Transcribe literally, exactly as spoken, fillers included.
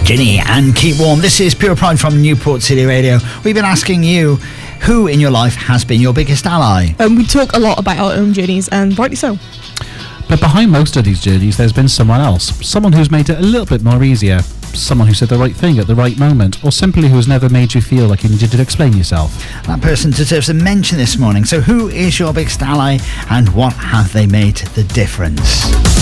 Ginny and Keep Warm. This is Pure Pride from Newport City Radio. We've been asking you who in your life has been your biggest ally. Um, we talk a lot about our own journeys, and rightly so. But behind most of these journeys, there's been someone else. Someone who's made it a little bit more easier. Someone who said the right thing at the right moment. Or simply who has never made you feel like you needed to explain yourself. That person deserves a mention this morning. So who is your biggest ally and what have they made the difference?